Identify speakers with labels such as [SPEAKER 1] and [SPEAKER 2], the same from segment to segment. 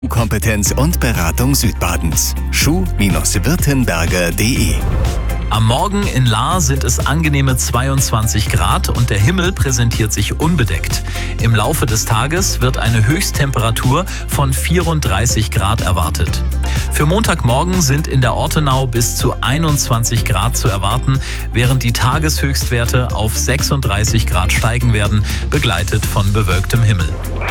[SPEAKER 1] Kompetenz und Beratung Südbadens. schuh-württemberger.de.
[SPEAKER 2] Am Morgen in Lahr sind es angenehme 22 Grad und der Himmel präsentiert sich unbedeckt. Im Laufe des Tages wird eine Höchsttemperatur von 34 Grad erwartet. Für Montagmorgen sind in der Ortenau bis zu 21 Grad zu erwarten, während die Tageshöchstwerte auf 36 Grad steigen werden, begleitet von bewölktem Himmel.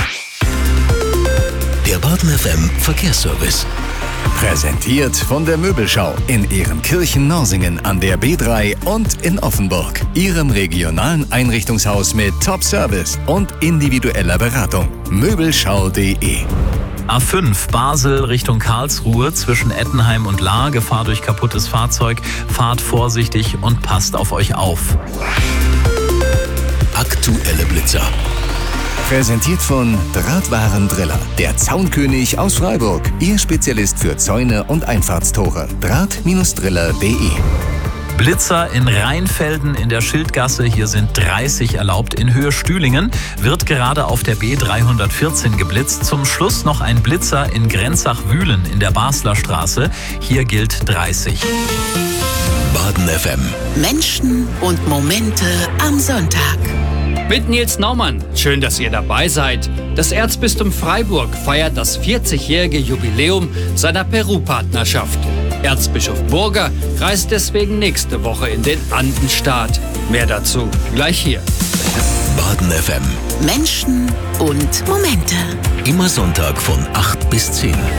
[SPEAKER 3] Der Baden FM Verkehrsservice.
[SPEAKER 1] Präsentiert von der Möbelschau in Ehrenkirchen-Norsingen an der B3 und in Offenburg. Ihrem regionalen Einrichtungshaus mit Top-Service und individueller Beratung. Möbelschau.de.
[SPEAKER 2] A5 Basel Richtung Karlsruhe zwischen Ettenheim und Lahr. Gefahr durch kaputtes Fahrzeug. Fahrt vorsichtig und passt auf euch auf.
[SPEAKER 3] Aktuelle Blitzer.
[SPEAKER 1] Präsentiert von Drahtwarendriller, der Zaunkönig aus Freiburg. Ihr Spezialist für Zäune und Einfahrtstore. Draht-driller.de.
[SPEAKER 2] Blitzer in Rheinfelden in der Schildgasse. Hier sind 30 erlaubt. In Höhe Stühlingen wird gerade auf der B314 geblitzt. Zum Schluss noch ein Blitzer in Grenzach-Wühlen in der Basler Straße. Hier gilt 30.
[SPEAKER 3] Baden FM.
[SPEAKER 4] Menschen und Momente am Sonntag.
[SPEAKER 5] Mit Nils Naumann. Schön, dass ihr dabei seid. Das Erzbistum Freiburg feiert das 40-jährige Jubiläum seiner Peru-Partnerschaft. Erzbischof Burger reist deswegen nächste Woche in den Andenstaat. Mehr dazu gleich hier.
[SPEAKER 3] Baden FM.
[SPEAKER 4] Menschen und Momente.
[SPEAKER 3] Immer Sonntag von 8 bis 10.